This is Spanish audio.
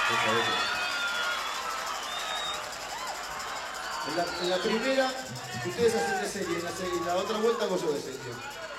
En la primera, ustedes hacen de serie, en la otra vuelta hago yo de serie.